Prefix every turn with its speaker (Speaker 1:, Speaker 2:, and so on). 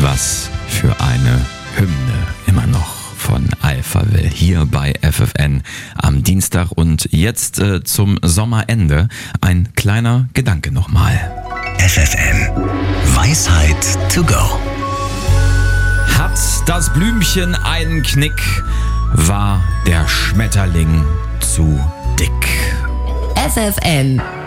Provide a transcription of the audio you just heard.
Speaker 1: Was für eine Hymne immer noch von Alphaville hier bei FFN am Dienstag. Und jetzt zum Sommerende ein kleiner Gedanke nochmal.
Speaker 2: FFN Weisheit to go.
Speaker 1: Hat das Blümchen einen Knick, war der Schmetterling zu dick.
Speaker 3: FFN